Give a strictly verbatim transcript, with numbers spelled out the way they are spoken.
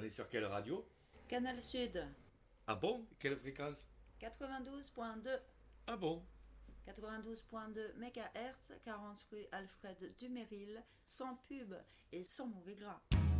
On est sur quelle radio? Canal Sud, Ah bon? Quelle fréquence? quatre-vingt-douze point deux. Ah bon? quatre-vingt-douze point deux mégahertz, quarante rue Alfred Dumeril, sans pub et sans mauvais gras.